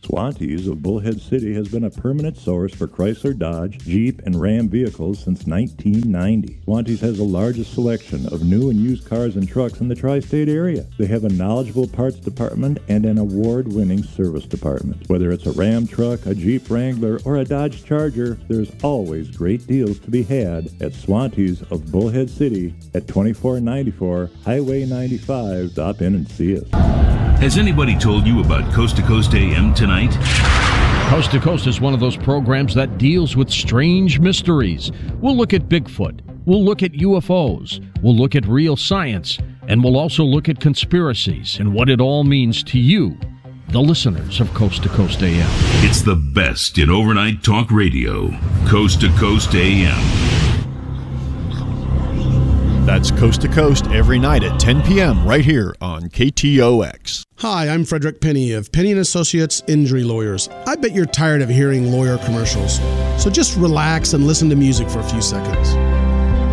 Swantees of Bullhead City has been a permanent source for Chrysler, Dodge, Jeep, and Ram vehicles since 1990. Swantees has the largest selection of new and used cars and trucks in the tri-state area. They have a knowledgeable parts department and an award-winning service department. Whether it's a Ram truck, a Jeep Wrangler, or a Dodge Charger, there's always great deals to be had at Swantees of Bullhead City at 2494 Highway 95. Stop in and see us. Has anybody told you about Coast to Coast AM tonight? Coast to Coast is one of those programs that deals with strange mysteries. We'll look at Bigfoot. We'll look at UFOs. We'll look at real science. And we'll also look at conspiracies and what it all means to you, the listeners of Coast to Coast AM. It's the best in overnight talk radio. Coast to Coast AM. That's Coast to Coast every night at 10 p.m. right here on KTOX. Hi, I'm Frederick Penny of Penny & Associates Injury Lawyers. I bet you're tired of hearing lawyer commercials, so just relax and listen to music for a few seconds.